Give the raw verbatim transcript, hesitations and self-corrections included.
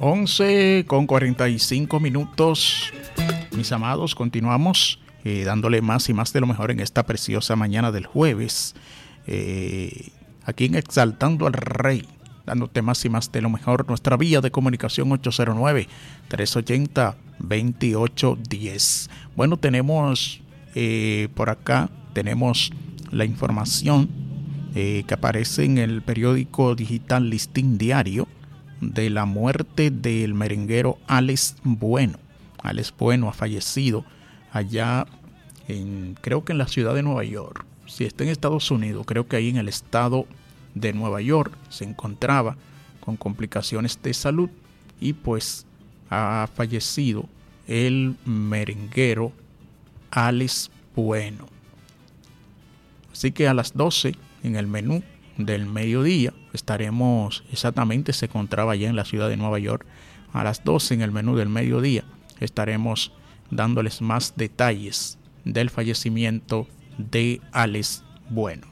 once con cuarenta y cinco minutos. Mis amados, continuamos eh, dándole más y más de lo mejor en esta preciosa mañana del jueves. Eh, aquí en Exaltando al Rey, dándote más y más de lo mejor. Nuestra vía de comunicación ocho cero nueve, tres ocho cero, dos ocho uno cero. Bueno, tenemos eh, por acá, tenemos la información eh, que aparece en el periódico digital Listín Diario de la muerte del merenguero Alex Bueno. Alex Bueno ha fallecido allá en, creo que en la ciudad de Nueva York. Si está en Estados Unidos, creo que ahí en el estado de Nueva York se encontraba con complicaciones de salud y pues ha fallecido el merenguero Alex Bueno. Así que a las doce en el menú del mediodía estaremos, exactamente se encontraba allá en la ciudad de Nueva York, a las doce en el menú del mediodía estaremos dándoles más detalles del fallecimiento de Alex Bueno.